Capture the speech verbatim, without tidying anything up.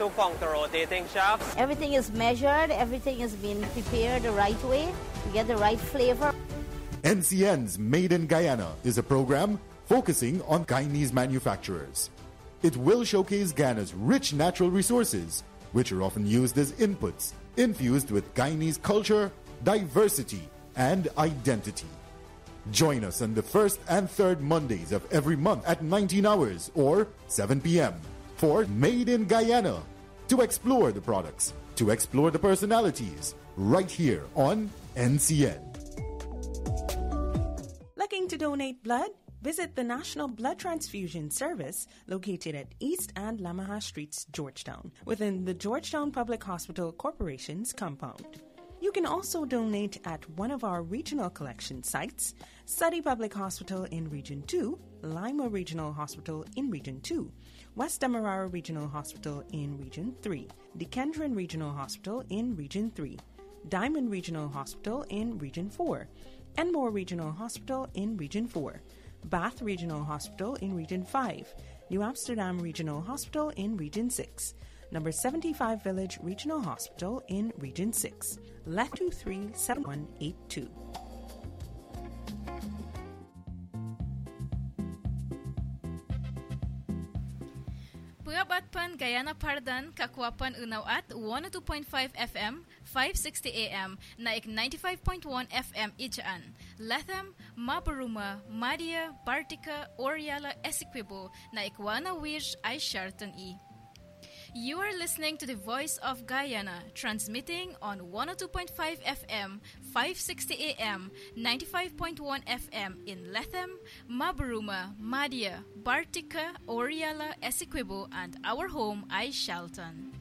to funk the rotating shafts. Everything is measured, everything is being prepared the right way to get the right flavor. N C N's Made in Guyana is a program focusing on Guyanese manufacturers. It will showcase Guyana's rich natural resources, which are often used as inputs, infused with Guyanese culture, diversity, and identity. Join us on the first and third Mondays of every month at nineteen hours or seven p.m. for Made in Guyana, to explore the products, to explore the personalities, right here on N C N. Looking to donate blood? Visit the National Blood Transfusion Service located at East and Lamaha Streets, Georgetown, within the Georgetown Public Hospital Corporation's compound. You can also donate at one of our regional collection sites, Study Public Hospital in Region two, Lima Regional Hospital in Region two, West Demerara Regional Hospital in Region three, Dequendron Regional Hospital in Region three, Diamond Regional Hospital in Region four, Enmore Regional Hospital in Region four, Bath Regional Hospital in Region five, New Amsterdam Regional Hospital in Region six, Number seventy-five Village Regional Hospital in Region six, L E T two three seven one eight two. Puyabatpan Guyana Pardan Kakwapan Unaw at one oh two point five F M, five sixty A M, naik ninety-five point one F M Ichaan, Lethem, Mabaruma, Madia, Bartica, Oriala, Essequibo, naik Wana Wish ay Shartan E. You are listening to the Voice of Guyana, transmitting on one oh two point five F M, five sixty A M, ninety-five point one F M in Lethem, Mabaruma, Madia, Bartica, Oriala, Essequibo, and our home ay Shalton.